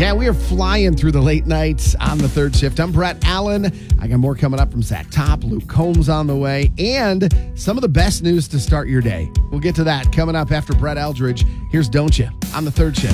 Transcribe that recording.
Yeah, we are flying through the late nights on the third shift. I'm Brett Allen. I got more coming up from Zach Top, Luke Combs on the way, and some of the best news to start your day. We'll get to that coming up after Brett Eldridge. Here's Don't You on the third shift.